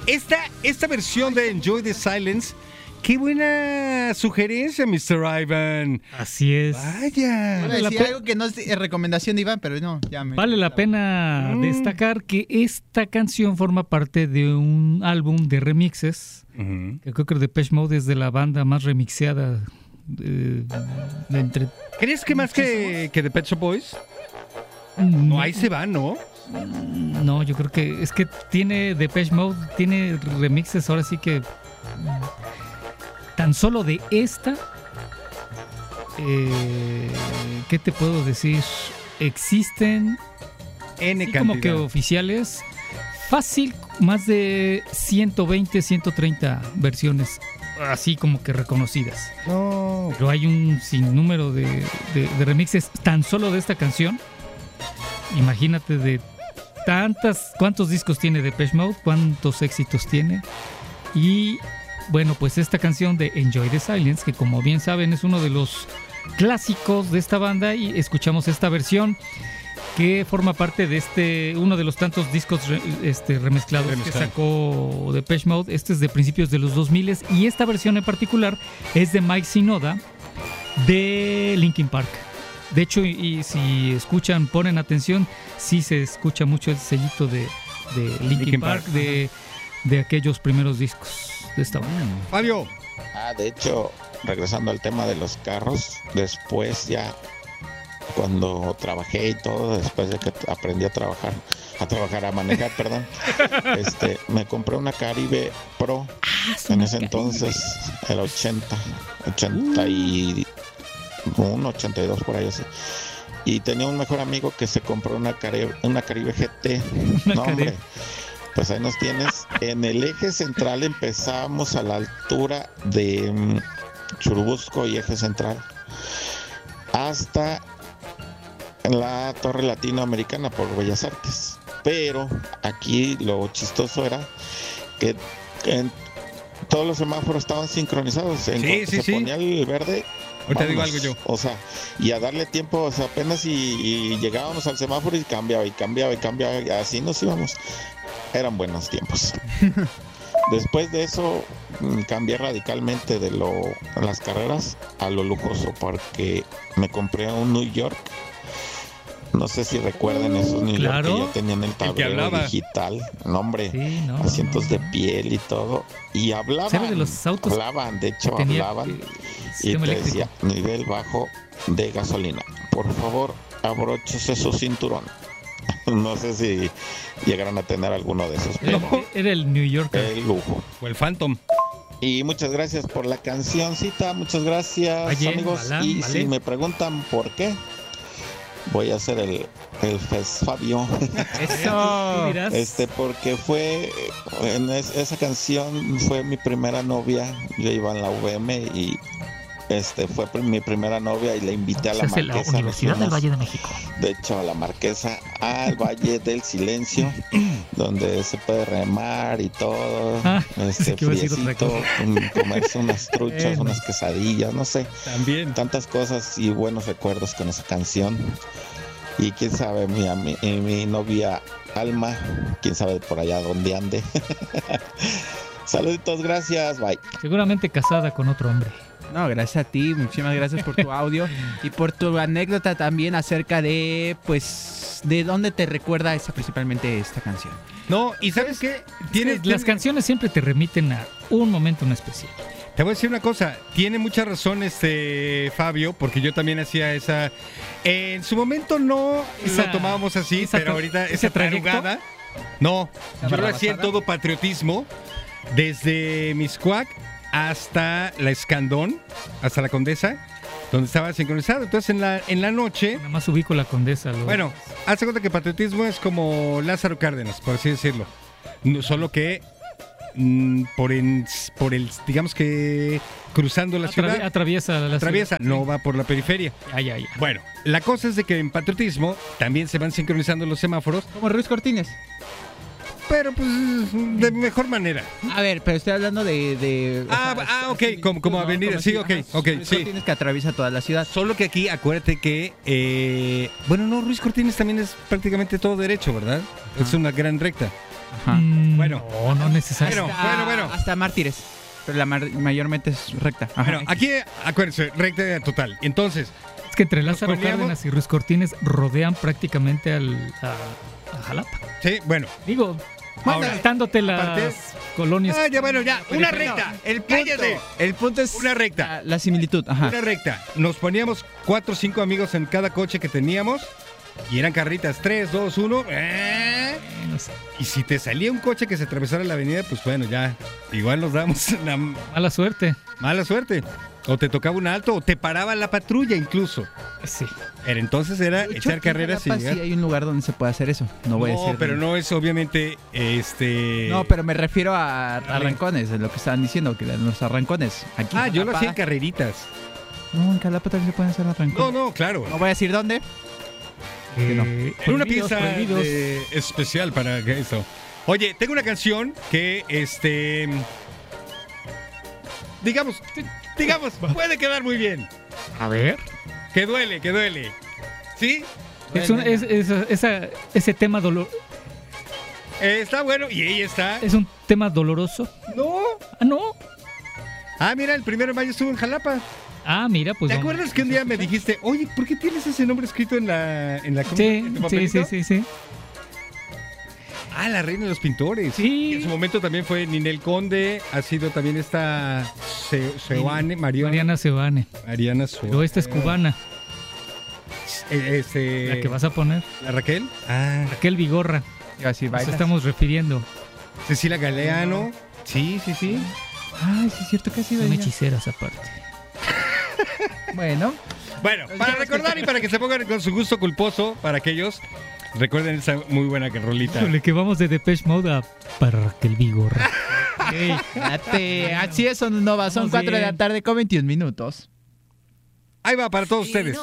esta versión de Enjoy the Silence, qué buena sugerencia, Mr. Ivan. Así es. Vaya. Vale, la sí, pe- algo que no es recomendación de Iván, pero no, ya me... Vale la pena destacar que esta canción forma parte de un álbum de remixes. Ujú. Que creo que Depeche Mode es de la banda más remixeada de entre... ¿Crees que más que The Pet Shop Boys? No, ahí se va, ¿no? No, yo creo que es que tiene Depeche Mode, tiene remixes ahora sí que tan solo de esta, ¿qué te puedo decir? Existen N sí, como que cantidad. oficiales, fácil, más de 120, 130 versiones así como que reconocidas. No. Pero hay un sinnúmero de remixes tan solo de esta canción. Imagínate de cuántos discos tiene Depeche Mode, cuántos éxitos tiene. Y bueno, pues esta canción de Enjoy the Silence, que como bien saben es uno de los clásicos de esta banda, y escuchamos esta versión que forma parte de uno de los tantos discos remezclados que sacó Depeche Mode. Este es de principios de los 2000 y esta versión en particular es de Mike Shinoda de Linkin Park. De hecho, y si escuchan, ponen atención, sí se escucha mucho el sellito de Linkin Park, de aquellos primeros discos de esta banda. Fabio. De hecho, regresando al tema de los carros, después ya cuando trabajé y todo, después de que aprendí a manejar, perdón, me compré una Caribe Pro. En ese entonces era 81, 82 por ahí así. Y tenía un mejor amigo que se compró una Caribe GT. No, hombre, pues ahí nos tienes. En el eje central empezamos a la altura de Churubusco y eje central hasta la Torre Latinoamericana por Bellas Artes. Pero aquí lo chistoso era que todos los semáforos estaban sincronizados. En cuanto se ponía el verde, ahorita digo algo yo. O sea, y a darle tiempo, o sea, apenas y llegábamos al semáforo y cambiaba, y así nos íbamos. Eran buenos tiempos. Después de eso, cambié radicalmente de las carreras a lo lujoso, porque me compré un New York. No sé si recuerdan esos New York que ya tenían el tablero digital, nombre, sí, asientos de piel y todo. Y hablaban, de los autos hablaban, de hecho hablaban y te decía, nivel bajo de gasolina. Por favor, abróchese su cinturón. No sé si llegaron a tener alguno de esos. Era el New Yorker. El lujo. O el Phantom. Y muchas gracias por la cancioncita, muchas gracias, amigos. Y si me preguntan por qué, voy a hacer el Fabio. Eso. Porque fue esa canción fue mi primera novia. Yo iba en la UVM y fue mi primera novia y la invité a la Marquesa. La Universidad del Valle de México. De hecho, a la Marquesa, al Valle del Silencio, donde se puede remar y todo. Friecito, comerse unas truchas, unas quesadillas, no sé. También. Tantas cosas y buenos recuerdos con esa canción. Y quién sabe, mi novia Alma, quién sabe por allá dónde ande. Saluditos, gracias, bye. Seguramente casada con otro hombre. No, gracias a ti, muchísimas gracias por tu audio y por tu anécdota también acerca de, pues, de dónde te recuerda principalmente esta canción. No, y ¿sabes qué? Las canciones siempre te remiten a un momento en especial. Te voy a decir una cosa, tiene mucha razón Fabio, porque yo también hacía esa. En su momento no lo tomábamos así, pero ahorita esa tarugada. No, yo lo hacía en todo patriotismo, desde Mixcoac hasta la Escandón, hasta la Condesa, donde estaba sincronizado. Entonces en la noche. Nada más ubico la Condesa. Bueno, haz cuenta que patriotismo es como Lázaro Cárdenas, por así decirlo. No, solo que por el, digamos que cruzando la ciudad. Atraviesa la ciudad. No va por la periferia. Ya. Bueno, la cosa es de que en patriotismo también se van sincronizando los semáforos. Como Ruiz Cortines. Pero pues de mejor manera. A ver, pero estoy hablando de ok, como avenida, sí, ok, Ruiz Cortines que atraviesa toda la ciudad. Solo que aquí, acuérdate que, Ruiz Cortines también es prácticamente todo derecho, ¿verdad? Ajá. Es una gran recta. Ajá. Bueno, Bueno. No necesariamente. Bueno. Hasta Mártires. Pero mayormente es recta. Ajá. Bueno, aquí, acuérdense, recta total. Entonces, es que entre Lázaro nos poníamos- Cárdenas y Ruiz Cortines rodean prácticamente a Jalapa. sí, bueno. Digo, Ahora, saltándote las aparte- colonias. Ya, una recta. Cállate. El punto es Una recta. la similitud. Ajá. Una recta. Nos poníamos 4 o 5 amigos en cada coche que teníamos y eran carritas 3, 2, 1. No sé, Y si te salía un coche que se atravesara la avenida, pues bueno, ya igual nos damos una mala suerte. mala suerte. O te tocaba un alto o te paraba la patrulla incluso. Sí. Pero entonces era De hecho, echar carreras en y Jalapa llegar. sí hay un lugar donde se puede hacer eso. No voy a decir. pero dónde. no es obviamente No, pero me refiero a arrancones, es lo que estaban diciendo, que los arrancones. Aquí en yo lo Jalapa- hacía en carreritas. No, en Jalapa también se pueden hacer arrancones. No, claro. No voy a decir dónde. no. Era una Prohibidos, pieza prohibidos. especial para eso. Oye, tengo una canción que, digamos, puede quedar muy bien. A ver. Que duele. ¿Sí? Ese tema dolor Está bueno y ahí está. es un tema doloroso. No. No. Mira, el 1 de mayo estuvo en Jalapa. Mira, pues. ¿Te vamos. acuerdas que un día me dijiste, oye, ¿por qué tienes ese nombre escrito en la en tu papelito? Sí. La reina de los pintores. Sí. En su momento también fue Ninel Conde, ha sido también esta Seoane, Mariana Seoane. Mariana Seoane. Pero esta es cubana. La La que vas a poner. ¿La Raquel? Raquel Vigorra. Yo así Nos bailas. estamos refiriendo. Cecilia Galeano. Sí. Ay, sí es cierto que ha sido Son ella. hechiceras aparte. Bueno, Bueno, para recordar y para que se pongan con su gusto culposo, para aquellos, recuerden esa muy buena rolita. Híjole, que vamos de Depeche Mode para Raquel Vigorra. así es, son 4 de la tarde con 21 minutos. Ahí va para todos ustedes.